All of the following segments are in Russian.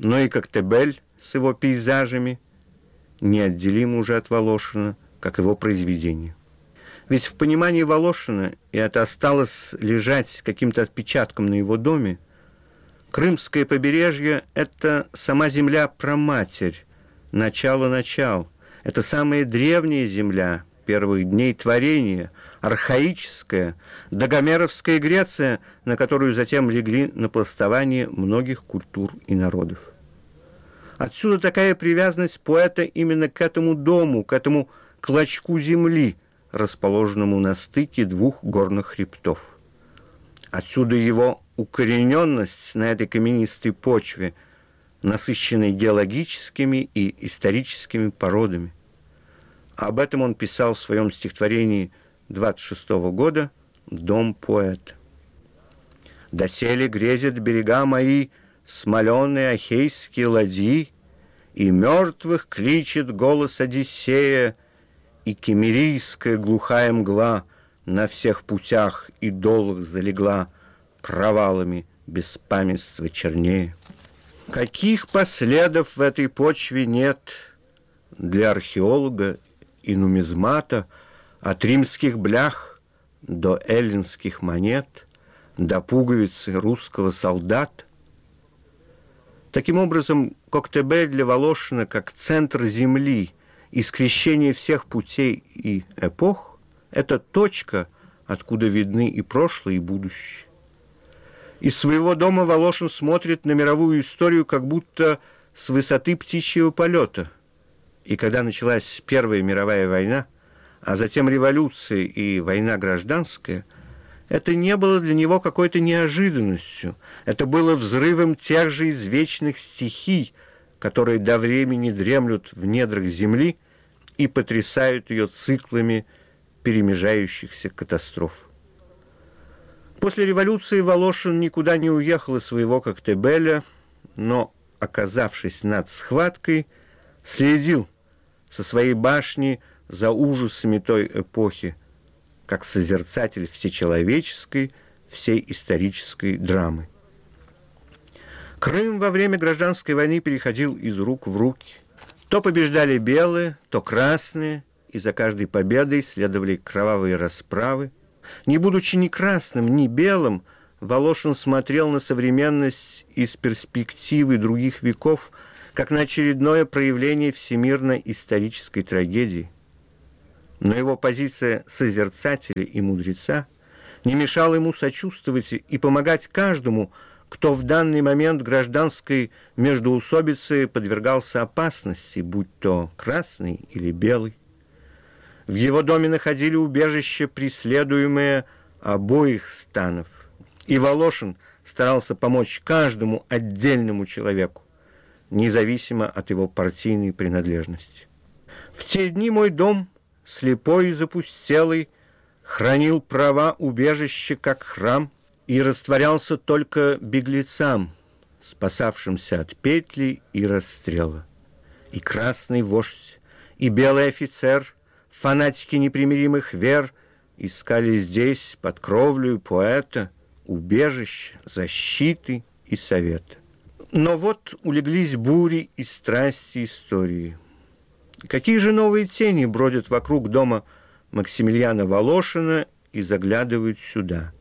но и Коктебель с его пейзажами неотделим уже от Волошина, как его произведение. Ведь в понимании Волошина, и это осталось лежать каким-то отпечатком на его доме, Крымское побережье – это сама земля-праматерь, начало-начал. Это самая древняя земля первых дней творения, архаическая, догомеровская Греция, на которую затем легли напластование многих культур и народов. Отсюда такая привязанность поэта именно к этому дому, к этому клочку земли, расположенному на стыке двух горных хребтов. Отсюда его укорененность на этой каменистой почве, насыщенной геологическими и историческими породами. Об этом он писал в своем стихотворении 26-го года «Дом поэта». «Доселе грезят берега мои смоленые ахейские ладьи, и мертвых кличет голос Одиссея, и киммерийская глухая мгла на всех путях и долах залегла, провалами беспамятства чернее. Каких последов в этой почве нет для археолога и нумизмата, от римских блях до эллинских монет, до пуговицы русского солдата? Таким образом, Коктебель для Волошина как центр земли и скрещение всех путей и эпох – это точка, откуда видны и прошлое, и будущее. Из своего дома Волошин смотрит на мировую историю как будто с высоты птичьего полета. И когда началась Первая мировая война, а затем революция и война гражданская, это не было для него какой-то неожиданностью. Это было взрывом тех же извечных стихий, которые до времени дремлют в недрах земли и потрясают ее циклами перемежающихся катастроф. После революции Волошин никуда не уехал из своего Коктебеля, но, оказавшись над схваткой, следил со своей башни за ужасами той эпохи, как созерцатель всечеловеческой, всей исторической драмы. Крым во время гражданской войны переходил из рук в руки. То побеждали белые, то красные, и за каждой победой следовали кровавые расправы. Не будучи ни красным, ни белым, Волошин смотрел на современность из перспективы других веков, как на очередное проявление всемирно-исторической трагедии. Но его позиция созерцателя и мудреца не мешала ему сочувствовать и помогать каждому, кто в данный момент гражданской междоусобицы подвергался опасности, будь то красный или белый. В его доме находили убежище преследуемые обоих станов, и Волошин старался помочь каждому отдельному человеку, независимо от его партийной принадлежности. В те дни мой дом, слепой и запустелый, хранил права убежища как храм и растворялся только беглецам, спасавшимся от петли и расстрела. И красный вождь, и белый офицер, фанатики непримиримых вер, искали здесь, под кровлею поэта, убежища, защиты и совета. Но вот улеглись бури и страсти истории. Какие же новые тени бродят вокруг дома Максимилиана Волошина и заглядывают сюда?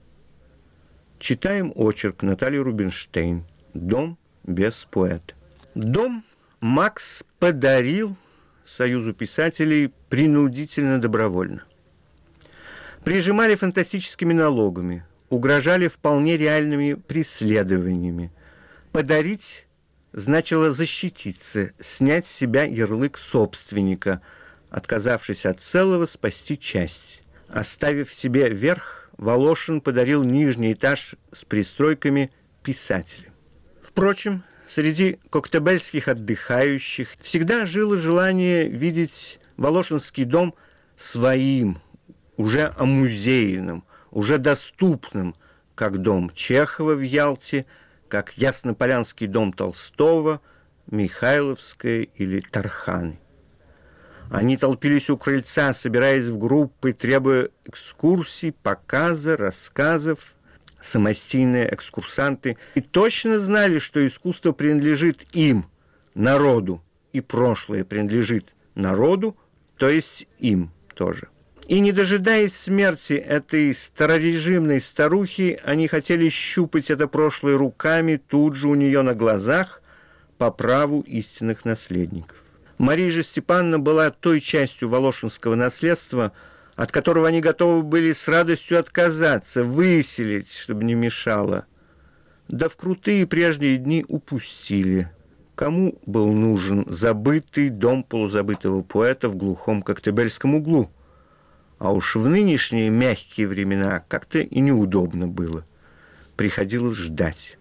Читаем очерк Натальи Рубинштейн «Дом без поэта». Дом Макс подарил Союзу писателей принудительно-добровольно. Прижимали фантастическими налогами, угрожали вполне реальными преследованиями. Подарить значило защититься, снять с себя ярлык собственника, отказавшись от целого, спасти часть. Оставив себе верх, Волошин подарил нижний этаж с пристройками писателю. Впрочем, среди коктебельских отдыхающих всегда жило желание видеть Волошинский дом своим, уже омузейным, уже доступным, как дом Чехова в Ялте, как Яснополянский дом Толстого, Михайловская или Тарханы. Они толпились у крыльца, собираясь в группы, требуя экскурсий, показа, рассказов. самостийные экскурсанты, и точно знали, что искусство принадлежит им, народу, и прошлое принадлежит народу, то есть им тоже. И не дожидаясь смерти этой старорежимной старухи, они хотели щупать это прошлое руками тут же у нее на глазах по праву истинных наследников. Мария же Степановна была той частью волошинского наследства, от которого они готовы были с радостью отказаться, выселить, чтобы не мешало. Да в крутые прежние дни упустили. Кому был нужен забытый дом полузабытого поэта в глухом Коктебельском углу? А уж в нынешние мягкие времена как-то и неудобно было. Приходилось ждать.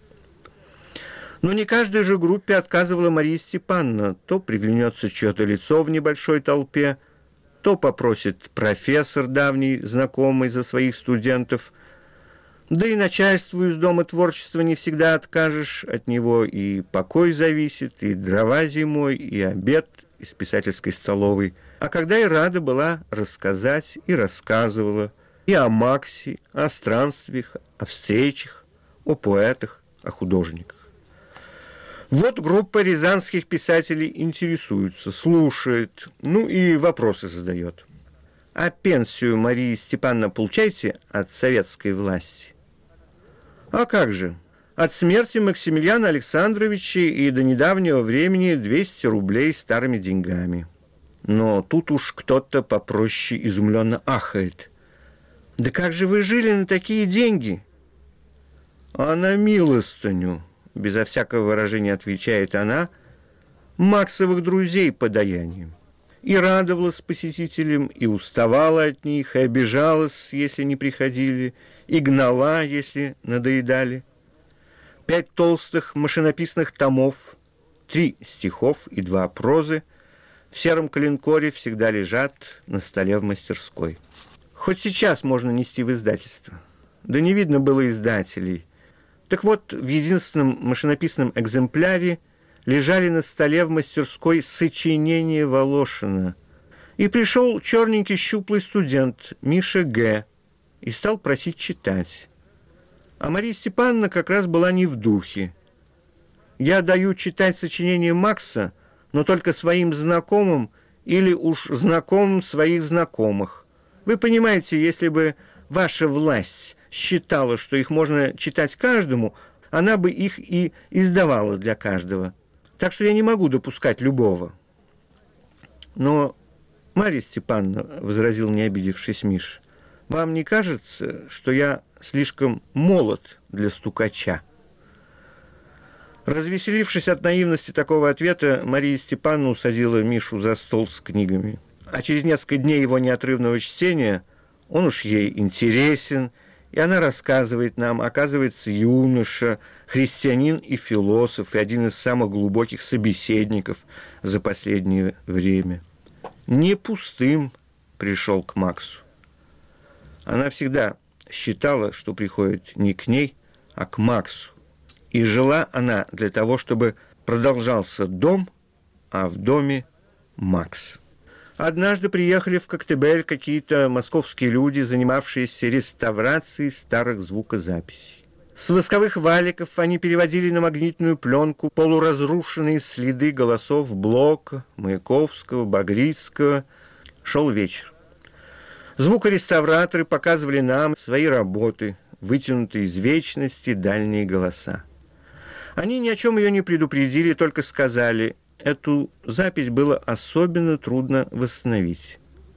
Но не каждой же группе отказывала Мария Степановна. То приглянется чье-то лицо в небольшой толпе, то попросит профессор, давний знакомый за своих студентов. Да и начальству из Дома творчества не всегда откажешь. От него и покой зависит, и дрова зимой, и обед из писательской столовой. А когда и рада была рассказать, и рассказывала, и о Максе, о странствиях, о встречах, о поэтах, о художниках. Вот группа рязанских писателей интересуется, слушает, ну и вопросы задает. А пенсию, Мария Степановна, получаете от советской власти? А как же? От смерти Максимилиана Александровича и до недавнего времени 200 рублей старыми деньгами. Но тут уж кто-то попроще изумленно ахает. Да как же вы жили на такие деньги? А на милостыню, безо всякого выражения отвечает она, Максовых друзей подаянием. И радовалась посетителям, и уставала от них, и обижалась, если не приходили, и гнала, если надоедали. 5 толстых машинописных томов, 3 стихов и 2 прозы в сером коленкоре всегда лежат на столе в мастерской. Хоть сейчас можно нести в издательство. Да не видно было издателей. Так вот, в единственном машинописном экземпляре лежали на столе в мастерской сочинения Волошина. И пришел черненький щуплый студент Миша Г. и стал просить читать. А Мария Степановна как раз была не в духе. Я даю читать сочинение Макса, но только своим знакомым или уж знакомым своих знакомых. Вы понимаете, если бы ваша власть считала, что их можно читать каждому, она бы их и издавала для каждого. Так что я не могу допускать любого. Но, Марья Степановна, — возразил, не обидевшись Миш, — вам не кажется, что я слишком молод для стукача? Развеселившись от наивности такого ответа, Мария Степановна усадила Мишу за стол с книгами. А через несколько дней его неотрывного чтения он уж ей интересен, и она рассказывает нам, оказывается, юноша, христианин и философ, и один из самых глубоких собеседников за последнее время. Не пустым пришел к Максу. Она всегда считала, что приходит не к ней, а к Максу. И жила она для того, чтобы продолжался дом, а в доме Макс. Однажды приехали в Коктебель какие-то московские люди, занимавшиеся реставрацией старых звукозаписей. С восковых валиков они переводили на магнитную пленку полуразрушенные следы голосов Блока, Маяковского, Багрицкого. Шел вечер. Звукореставраторы показывали нам свои работы, вытянутые из вечности дальние голоса. Они ни о чем ее не предупредили, только сказали, эту запись было особенно трудно восстановить.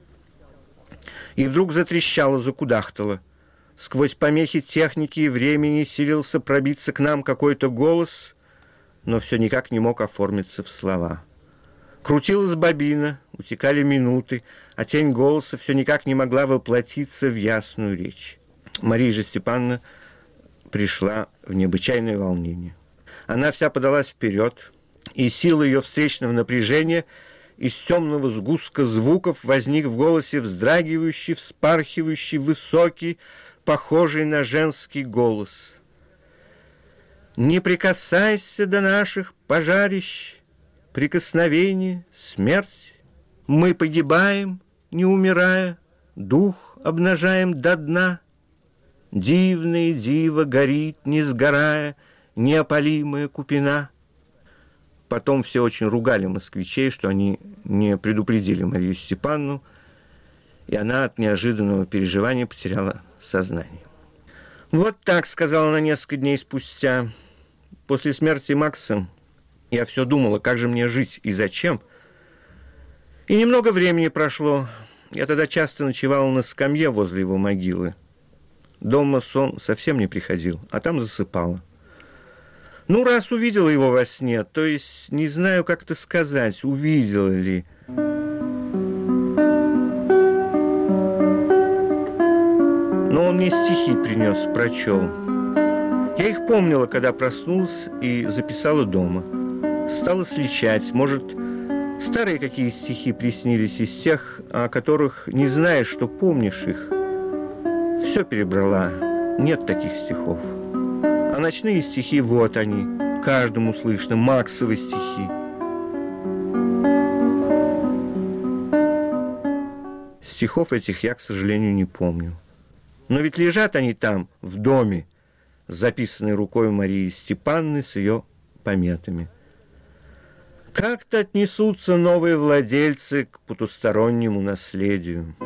И вдруг затрещало, закудахтало. Сквозь помехи техники и времени силился пробиться к нам какой-то голос, но все никак не мог оформиться в слова. Крутилась бобина, утекали минуты, а тень голоса все никак не могла воплотиться в ясную речь. Мария же Степановна пришла в необычайное волнение. Она вся подалась вперед, и сила ее встречного напряжения из темного сгустка звуков возник в голосе вздрагивающий, вспархивающий, высокий, похожий на женский голос. «Не прикасайся до наших пожарищ, прикосновение, смерть. Мы погибаем, не умирая, дух обнажаем до дна. Дивное диво горит, не сгорая, неопалимая купина. Потом все очень ругали москвичей, что они не предупредили Марию Степановну, и она от неожиданного переживания потеряла сознание. «Вот так», — сказала она несколько дней спустя. «После смерти Макса я все думала, как же мне жить и зачем. И немного времени прошло. Я тогда часто ночевала на скамье возле его могилы. Дома сон совсем не приходил, а там засыпала. Ну, раз увидела его во сне, то есть не знаю, как это сказать, увидела ли. Но он мне стихи принес, прочел. Я их помнила, когда проснулась и записала дома. Стала сличать, может, старые какие стихи приснились из тех, о которых не знаешь, что помнишь их. Все перебрала, нет таких стихов. А ночные стихи, вот они, каждому слышно, Максовы стихи. Стихов этих я, к сожалению, не помню. Но ведь лежат они там, в доме, записанные рукой Марии Степановны с ее пометами. Как-то отнесутся новые владельцы к потустороннему наследию.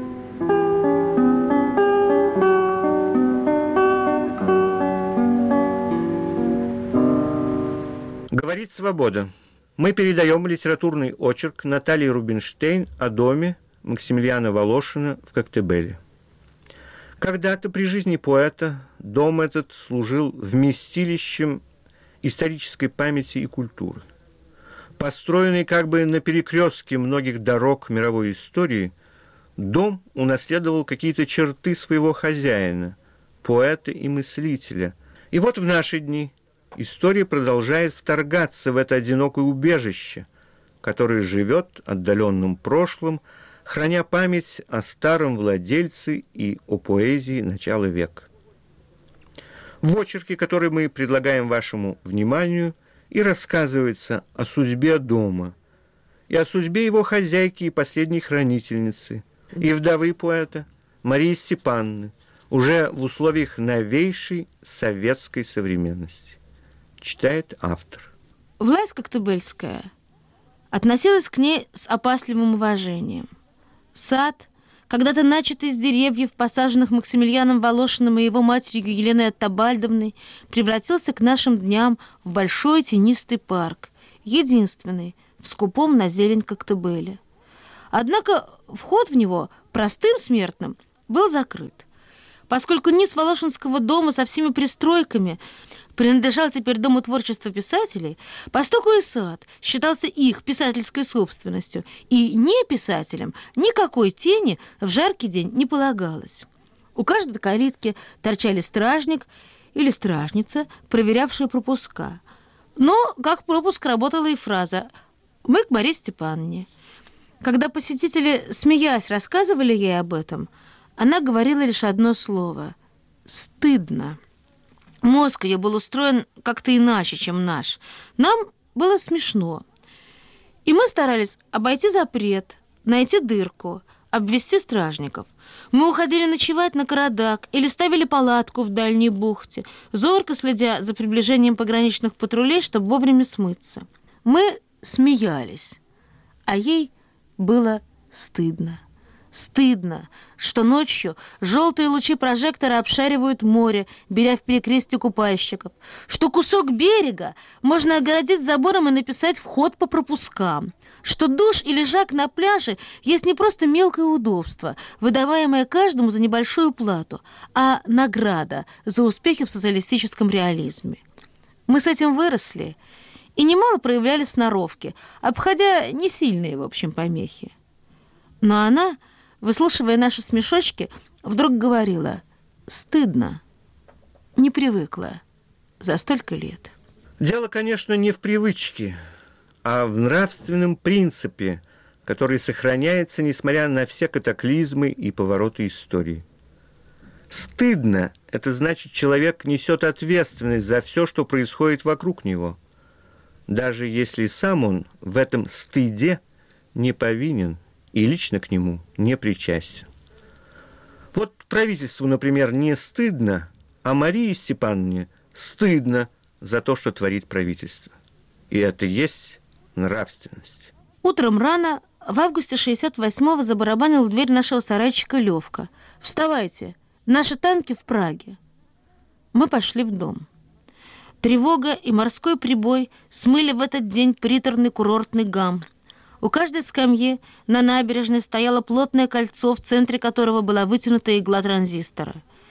Говорит «Свобода». Мы передаем литературный очерк Натальи Рубинштейн о доме Максимилиана Волошина в Коктебеле. Когда-то при жизни поэта дом этот служил вместилищем исторической памяти и культуры. Построенный как бы на перекрестке многих дорог мировой истории, дом унаследовал какие-то черты своего хозяина, поэта и мыслителя. И вот в наши дни история продолжает вторгаться в это одинокое убежище, которое живет отдаленным прошлым, храня память о старом владельце и о поэзии начала века. В очерке, который мы предлагаем вашему вниманию, и рассказывается о судьбе дома, и о судьбе его хозяйки и последней хранительницы, и вдовы поэта Марии Степановны, уже в условиях новейшей советской современности. Читает автор. Власть коктебельская относилась к ней с опасливым уважением. Сад, когда-то начатый из деревьев, посаженных Максимилианом Волошиным и его матерью Еленой Оттабальдовной, превратился к нашим дням в большой тенистый парк, единственный в скупом на зелень Коктебеле. Однако вход в него простым смертным был закрыт, поскольку низ Волошинского дома со всеми пристройками принадлежал теперь Дому творчества писателей, постоку и сад считался их писательской собственностью, и не писателям никакой тени в жаркий день не полагалось. У каждой калитки торчали стражник или стражница, проверявшие пропуска. Но как пропуск работала и фраза «Мы к Марии Степановне». Когда посетители, смеясь, рассказывали ей об этом, она говорила лишь одно слово – «стыдно». Мозг ее был устроен как-то иначе, чем наш. Нам было смешно. И мы старались обойти запрет, найти дырку, обвести стражников. Мы уходили ночевать на Карадак или ставили палатку в дальней бухте, зорко следя за приближением пограничных патрулей, чтобы вовремя смыться. Мы смеялись, а ей было стыдно. Стыдно, что ночью желтые лучи прожектора обшаривают море, беря в перекрестие купальщиков, что кусок берега можно огородить забором и написать «вход по пропускам», что душ и лежак на пляже есть не просто мелкое удобство, выдаваемое каждому за небольшую плату, а награда за успехи в социалистическом реализме. Мы с этим выросли и немало проявляли сноровки, обходя не сильные, в общем, помехи. Но она, выслушивая наши смешочки, вдруг говорила: «Стыдно, не привыкла за столько лет». Дело, конечно, не в привычке, а в нравственном принципе, который сохраняется, несмотря на все катаклизмы и повороты истории. Стыдно – это значит, человек несет ответственность за все, что происходит вокруг него, даже если сам он в этом стыде не повинен и лично к нему не причастен. Вот правительству, например, не стыдно, а Марии Степановне стыдно за то, что творит правительство. И это и есть нравственность. Утром рано, в августе 68-го, забарабанил в дверь нашего сарайчика Левка. «Вставайте! Наши танки в Праге!» Мы пошли в дом. Тревога и морской прибой смыли в этот день приторный курортный гам. У каждой скамьи на набережной стояло плотное кольцо, в центре которого была вытянутая игла транзистора.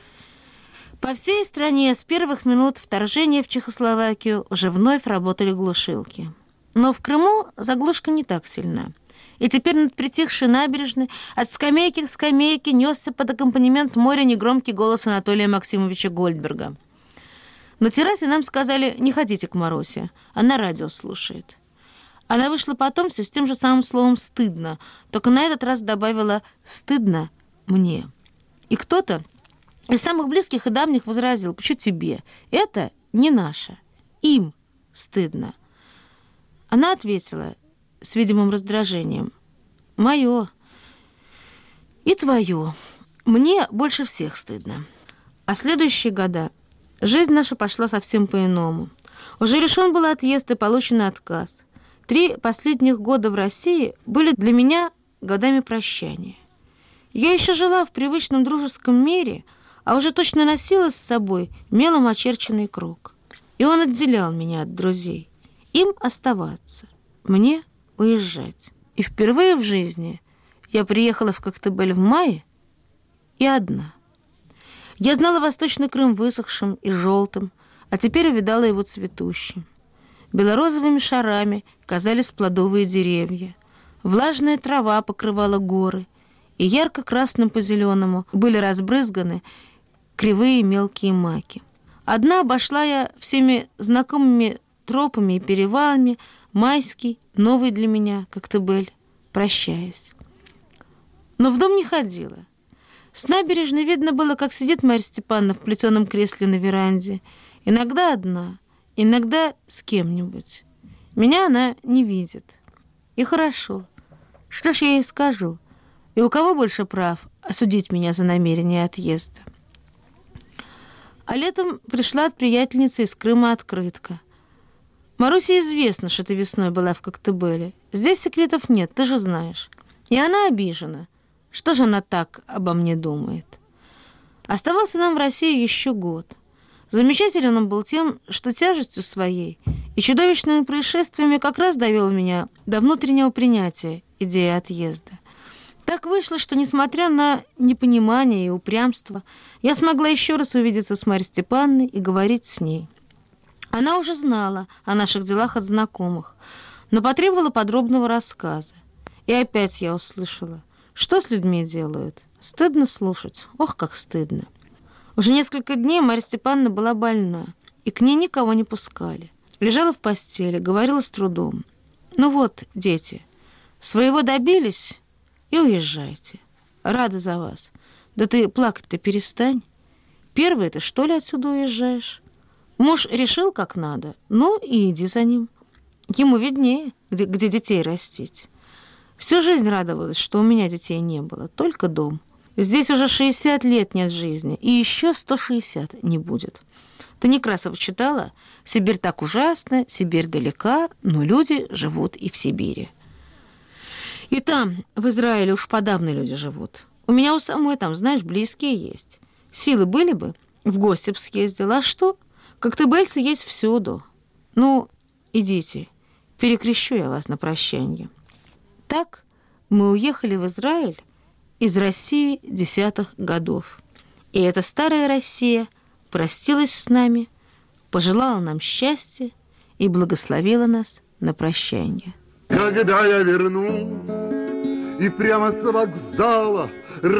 По всей стране с первых минут вторжения в Чехословакию уже вновь работали глушилки. Но в Крыму заглушка не так сильна. И теперь над притихшей набережной от скамейки к скамейке несся под аккомпанемент моря негромкий голос Анатолия Максимовича Гольдберга. На террасе нам сказали: «Не ходите к Марусе, она радио слушает». Она вышла потом все с тем же самым словом «стыдно», только на этот раз добавила «стыдно мне». И кто-то из самых близких и давних возразил: «Почему тебе? Это не наше. Им стыдно». Она ответила с видимым раздражением: «Мое и твое. Мне больше всех стыдно». А следующие года жизнь наша пошла совсем по-иному. Уже решен был отъезд и получен отказ. 3 последних года в России были для меня годами прощания. Я еще жила в привычном дружеском мире, а уже точно носила с собой мелом очерченный круг. И он отделял меня от друзей. Им оставаться, мне уезжать. И впервые в жизни я приехала в Коктебель в мае и одна. Я знала Восточный Крым высохшим и желтым, а теперь увидала его цветущим. Белорозовыми шарами казались плодовые деревья. Влажная трава покрывала горы, и ярко-красным по зеленому были разбрызганы кривые мелкие маки. Одна обошла я всеми знакомыми тропами и перевалами майский, новый для меня Коктебель, прощаясь. Но в дом не ходила. С набережной видно было, как сидит Марья Степановна в плетеном кресле на веранде. Иногда одна, иногда с кем-нибудь. Меня она не видит. И хорошо. Что ж я ей скажу? И у кого больше прав осудить меня за намерение отъезда? А летом пришла от приятельницы из Крыма открытка. Марусе известно, что ты весной была в Коктебеле. Здесь секретов нет, ты же знаешь. И она обижена. Что же она так обо мне думает? Оставался нам в России еще год. Замечателен он был тем, что тяжестью своей и чудовищными происшествиями как раз довел меня до внутреннего принятия идеи отъезда. Так вышло, что, несмотря на непонимание и упрямство, я смогла еще раз увидеться с Марьей Степановной и говорить с ней. Она уже знала о наших делах от знакомых, но потребовала подробного рассказа. И опять я услышала: что с людьми делают? Стыдно слушать. Ох, как стыдно. Уже несколько дней Марья Степановна была больна, и к ней никого не пускали. Лежала в постели, говорила с трудом: «Ну вот, дети, своего добились и уезжайте. Рада за вас. Да ты плакать-то перестань. Первый ты, что ли, отсюда уезжаешь? Муж решил, как надо, ну и иди за ним. Ему виднее, где детей растить. Всю жизнь радовалась, что у меня детей не было, только дом. Здесь уже 60 лет нет жизни, и еще 160 не будет. Ты Некрасова читала? Сибирь так ужасна, Сибирь далека, но люди живут и в Сибири. И там, в Израиле, уж подавно люди живут. У меня у самой там, знаешь, близкие есть. Силы были бы, в гости б съездила. А что? Коктебельцы есть всюду. Ну, идите, перекрещу я вас на прощанье». Так мы уехали в Израиль из России 10-х годов. И эта старая Россия простилась с нами, пожелала нам счастья и благословила нас на прощанье. Когда я вернусь и прямо с вокзала